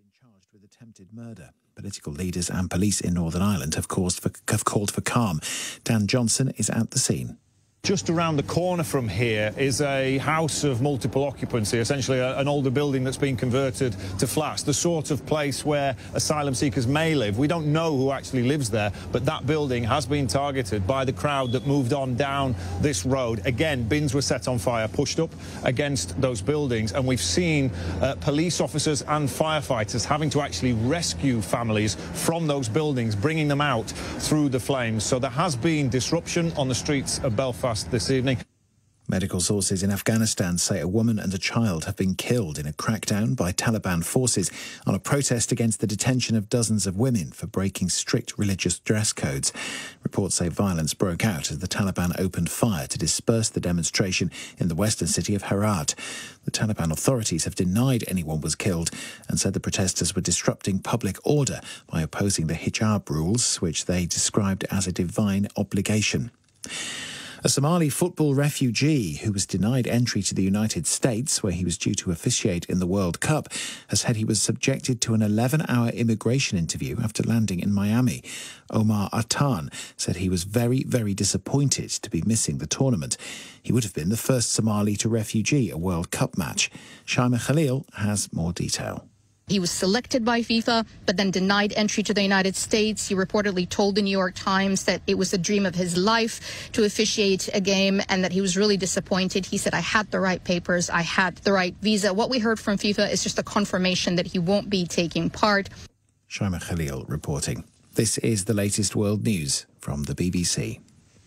charged with attempted murder. Political leaders and police in Northern Ireland have called for calm. Dan Johnson is at the scene. Just around the corner from here is a house of multiple occupancy, essentially an older building that's been converted to flats, the sort of place where asylum seekers may live. We don't know who actually lives there, but that building has been targeted by the crowd that moved on down this road. Again, bins were set on fire, pushed up against those buildings, and we've seen police officers and firefighters having to actually rescue families from those buildings, bringing them out through the flames. So there has been disruption on the streets of Belfast this evening. Medical sources in Afghanistan say a woman and a child have been killed in a crackdown by Taliban forces on a protest against the detention of dozens of women for breaking strict religious dress codes. Reports say violence broke out as the Taliban opened fire to disperse the demonstration in the western city of Herat. The Taliban authorities have denied anyone was killed and said the protesters were disrupting public order by opposing the hijab rules, which they described as a divine obligation. A Somali football refugee who was denied entry to the United States, where he was due to officiate in the World Cup, has said he was subjected to an 11-hour immigration interview after landing in Miami. Omar Atan said he was very, very disappointed to be missing the tournament. He would have been the first Somali to refugee a World Cup match. Shaima Khalil has more detail. He was selected by FIFA, but then denied entry to the United States. He reportedly told the New York Times that it was the dream of his life to officiate a game and that he was really disappointed. He said, I had the right papers, I had the right visa. What we heard from FIFA is just a confirmation that he won't be taking part. Shaima Khalil reporting. This is the latest world news from the BBC.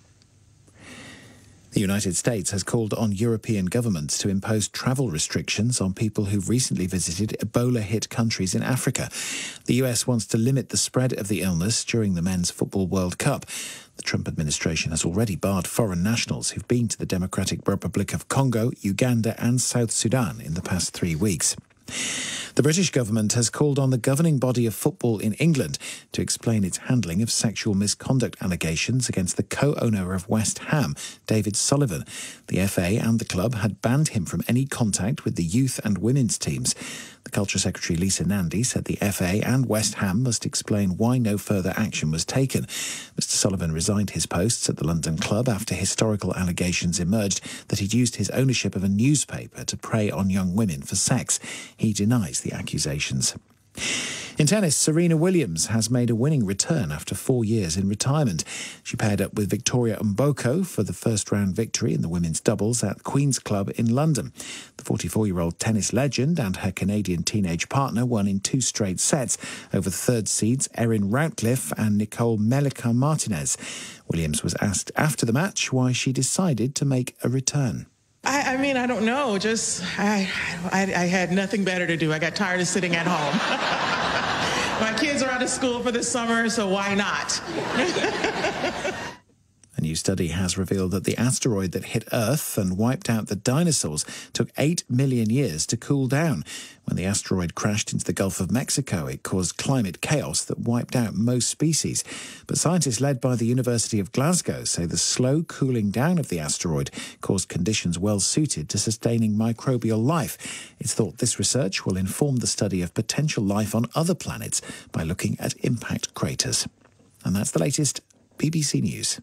The United States has called on European governments to impose travel restrictions on people who've recently visited Ebola-hit countries in Africa. The US wants to limit the spread of the illness during the Men's Football World Cup. The Trump administration has already barred foreign nationals who've been to the Democratic Republic of Congo, Uganda and South Sudan in the past 3 weeks. The British government has called on the governing body of football in England to explain its handling of sexual misconduct allegations against the co-owner of West Ham, David Sullivan. The FA and the club had banned him from any contact with the youth and women's teams. The Culture Secretary Lisa Nandy said the FA and West Ham must explain why no further action was taken. Mr Sullivan resigned his posts at the London club after historical allegations emerged that he'd used his ownership of a newspaper to prey on young women for sex. He denies the accusations. In tennis, Serena Williams has made a winning return after 4 years in retirement. She paired up with Victoria Mboko for the first-round victory in the women's doubles at Queen's Club in London. The 44-year-old tennis legend and her Canadian teenage partner won in 2 straight sets over the third seeds Erin Routliffe and Nicole Melica Martinez. Williams was asked after the match why she decided to make a return. I mean, I don't know. I had nothing better to do. I got tired of sitting at home. My kids are out of school for the summer, so why not? A new study has revealed that the asteroid that hit Earth and wiped out the dinosaurs took 8 million years to cool down. When the asteroid crashed into the Gulf of Mexico, it caused climate chaos that wiped out most species. But scientists led by the University of Glasgow say the slow cooling down of the asteroid caused conditions well suited to sustaining microbial life. It's thought this research will inform the study of potential life on other planets by looking at impact craters. And that's the latest BBC News.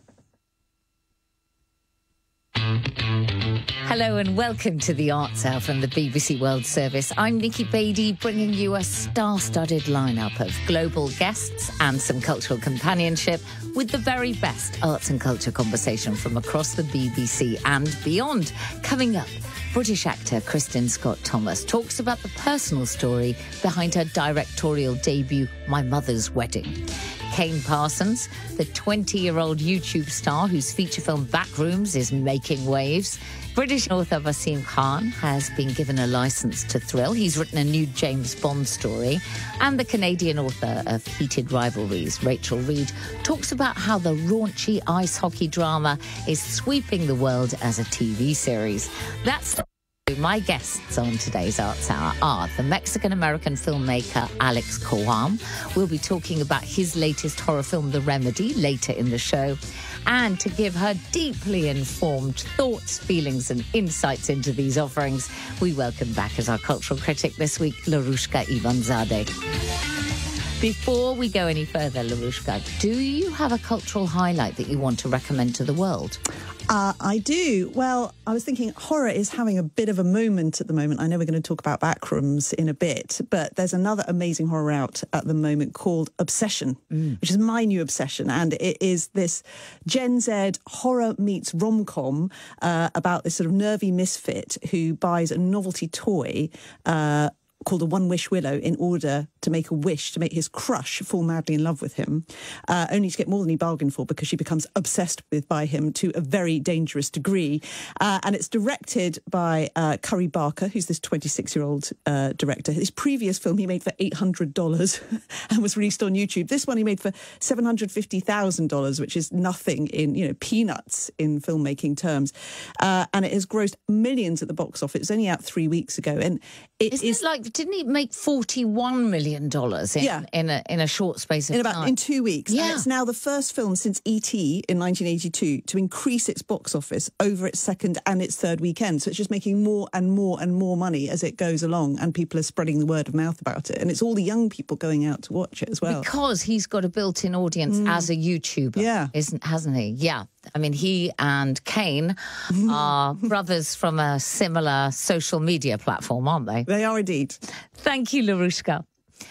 Hello and welcome to the Arts Hour from the BBC World Service. I'm Nikki Beattie, bringing you a star-studded lineup of global guests and some cultural companionship with the very best arts and culture conversation from across the BBC and beyond. Coming up, British actor Kristin Scott Thomas talks about the personal story behind her directorial debut, My Mother's Wedding. Kane Parsons, the 20-year-old YouTube star whose feature film Backrooms is making waves. British author Wasim Khan has been given a licence to thrill. He's written a new James Bond story. And the Canadian author of Heated Rivalries, Rachel Reid, talks about how the raunchy ice hockey drama is sweeping the world as a TV series. That's my guests on today's Arts Hour are the Mexican-American filmmaker Alex Coam. We'll be talking about his latest horror film, The Remedy, later in the show. And to give her deeply informed thoughts, feelings and insights into these offerings, we welcome back as our cultural critic this week, Larushka Ivanzadeh. Before we go any further, Larushka, do you have a cultural highlight that you want to recommend to the world? I do. Well, I was thinking horror is having a bit of a moment at the moment. I know we're going to talk about Backrooms in a bit, but there's another amazing horror out at the moment called Obsession, which is my new obsession. And it is this Gen Z horror meets rom-com about this sort of nervy misfit who buys a novelty toy called a one-wish willow in order to make a wish to make his crush fall madly in love with him, only to get more than he bargained for because she becomes obsessed by him to a very dangerous degree. And it's directed by Curry Barker, who's this 26-year-old director. His previous film he made for $800 and was released on YouTube. This one he made for $750,000, which is nothing in, peanuts in filmmaking terms. And it has grossed millions at the box office. It's only out 3 weeks ago. And didn't he make $41 million in a short space of time? In 2 weeks. Yeah. And it's now the first film since E.T. in 1982 to increase its box office over its second and its third weekend. So it's just making more and more and more money as it goes along, and people are spreading the word of mouth about it. And it's all the young people going out to watch it as well. Because he's got a built-in audience as a YouTuber, hasn't he? Yeah. I mean, he and Kane are brothers from a similar social media platform, aren't they? They are indeed. Thank you, Larushka.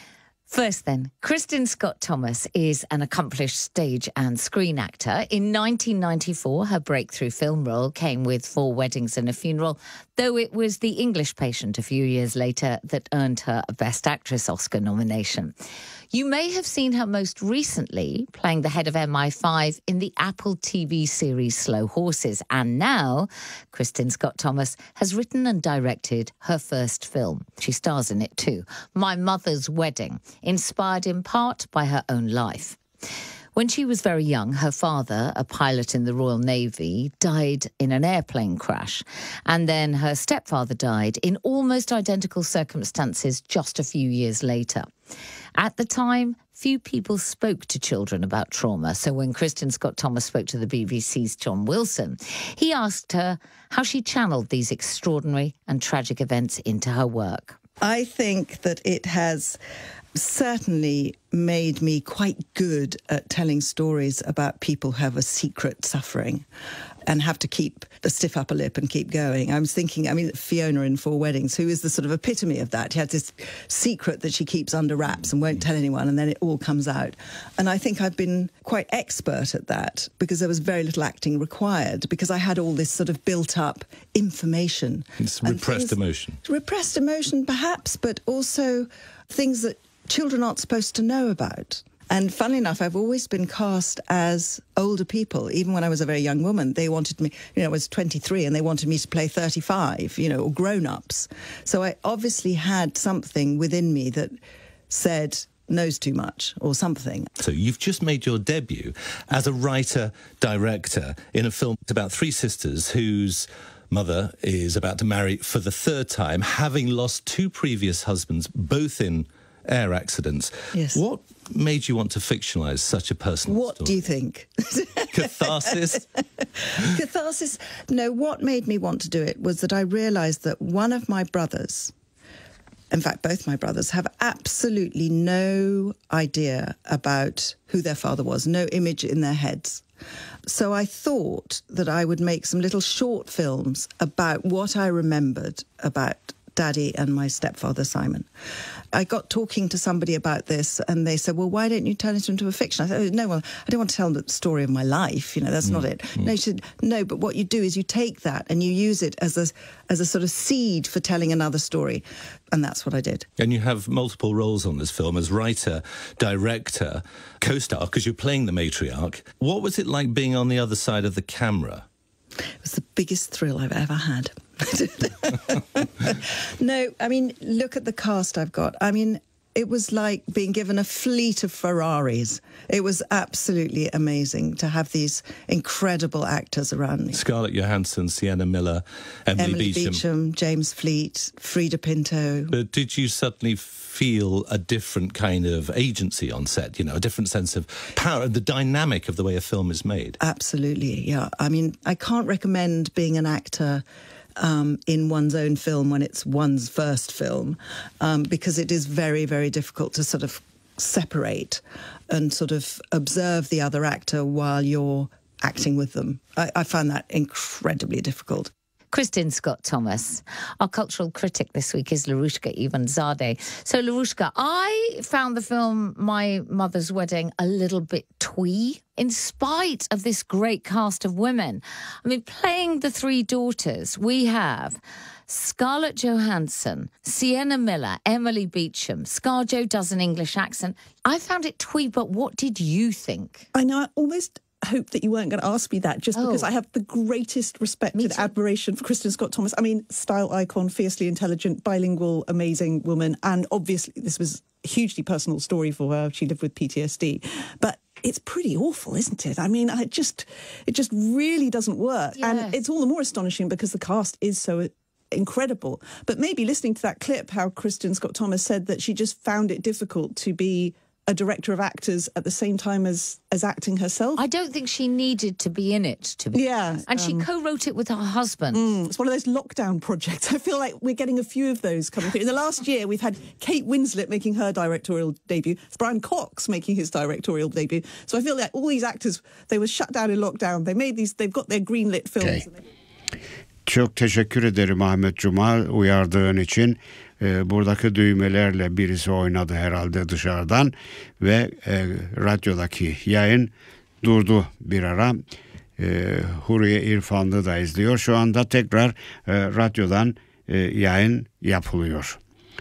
First then, Kristin Scott Thomas is an accomplished stage and screen actor. In 1994, her breakthrough film role came with 4 Weddings and a Funeral, though it was The English Patient a few years later that earned her a Best Actress Oscar nomination. You may have seen her most recently playing the head of MI5 in the Apple TV series Slow Horses. And now, Kristin Scott Thomas has written and directed her first film. She stars in it too, My Mother's Wedding, inspired in part by her own life. When she was very young, her father, a pilot in the Royal Navy, died in an airplane crash. And then her stepfather died in almost identical circumstances just a few years later. At the time, few people spoke to children about trauma. So when Kristin Scott Thomas spoke to the BBC's John Wilson, he asked her how she channeled these extraordinary and tragic events into her work. I think that it has certainly made me quite good at telling stories about people who have a secret suffering and have to keep a stiff upper lip and keep going. I was thinking, Fiona in 4 Weddings, who is the sort of epitome of that. She has this secret that she keeps under wraps and won't tell anyone, and then it all comes out. And I think I've been quite expert at that because there was very little acting required, because I had all this sort of built-up information. It's repressed emotion. Repressed emotion, perhaps, but also things that children aren't supposed to know about. And funnily enough, I've always been cast as older people. Even when I was a very young woman, they wanted me, I was 23 and they wanted me to play 35, or grown-ups. So I obviously had something within me that said, knows too much or something. So you've just made your debut as a writer-director in a film about 3 sisters whose mother is about to marry for the 3rd time, having lost 2 previous husbands, both in air accidents. Yes. What made you want to fictionalise such a personal story? What do you think? Catharsis? Catharsis? No, what made me want to do it was that I realised that one of my brothers, in fact, both my brothers, have absolutely no idea about who their father was, no image in their heads. So I thought that I would make some little short films about what I remembered about Daddy and my stepfather, Simon. I got talking to somebody about this and they said, well, why don't you turn it into a fiction? I said, oh, no, well, I don't want to tell the story of my life. That's not it. No, she said, no, but what you do is you take that and you use it as a sort of seed for telling another story. And that's what I did. And you have multiple roles on this film as writer, director, co-star, because you're playing the matriarch. What was it like being on the other side of the camera? It was the biggest thrill I've ever had. No, look at the cast I've got. it was like being given a fleet of Ferraris. It was absolutely amazing to have these incredible actors around me. Scarlett Johansson, Sienna Miller, Emily Beecham, James Fleet, Frida Pinto. But did you suddenly feel a different kind of agency on set, a different sense of power, the dynamic of the way a film is made? Absolutely, yeah. I mean, I can't recommend being an actor in one's own film when it's one's first film, because it is very, very difficult to sort of separate and sort of observe the other actor while you're acting with them. I find that incredibly difficult. Kristin Scott Thomas. Our cultural critic this week is Larushka Ivanzadeh. So, Larushka, I found the film My Mother's Wedding a little bit twee, in spite of this great cast of women. I mean, playing the three daughters, we have Scarlett Johansson, Sienna Miller, Emily Beecham. ScarJo does an English accent. I found it twee, but what did you think? I know, I almost hoped that you weren't going to ask me that, just because I have the greatest respect and admiration for Kristin Scott Thomas. I mean, style icon, fiercely intelligent, bilingual, amazing woman. And obviously this was a hugely personal story for her. She lived with PTSD. But it's pretty awful, isn't it? I mean, it just really doesn't work. Yeah. And it's all the more astonishing because the cast is so incredible. But maybe listening to that clip, how Kristin Scott Thomas said that she just found it difficult to be a director of actors at the same time as acting herself. I don't think she needed to be in it, to be honest. And she co-wrote it with her husband. It's one of those lockdown projects. I feel like we're getting a few of those coming through. In the last year, we've had Kate Winslet making her directorial debut. It's Brian Cox making his directorial debut. So I feel like all these actors, they were shut down in lockdown. They've got their greenlit films. Okay. Çok teşekkür ederim Ahmet Cuma uyardığın için. Buradaki düğmelerle birisi oynadı herhalde dışarıdan ve radyodaki yayın durdu bir ara. Huriye İrfanlı da izliyor. Şu anda tekrar radyodan yayın yapılıyor.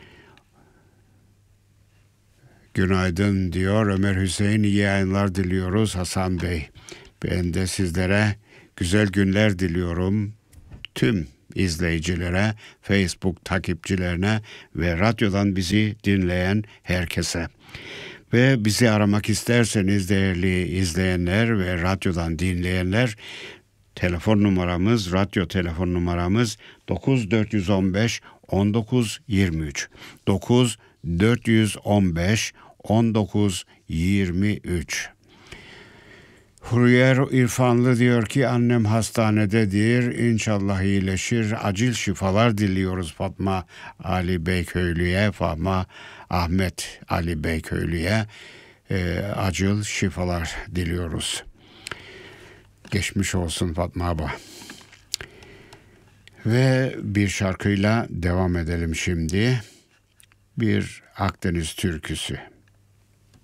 Günaydın diyor Ömer Hüseyin, iyi yayınlar diliyoruz Hasan Bey. Ben de sizlere güzel günler diliyorum. Tüm izleyicilere, Facebook takipçilerine ve radyodan bizi dinleyen herkese. Ve bizi aramak isterseniz değerli izleyenler ve radyodan dinleyenler, telefon numaramız, radyo telefon numaramız 9415 1923. 9415 1923. Huriye İrfanlı diyor ki annem hastanededir, İnşallah iyileşir, acil şifalar diliyoruz Fatma Ali Beyköylü'ye, Fatma Ahmet Ali Beyköylü'ye acil şifalar diliyoruz. Geçmiş olsun Fatma abla. Ve bir şarkıyla devam edelim şimdi. Bir Akdeniz türküsü.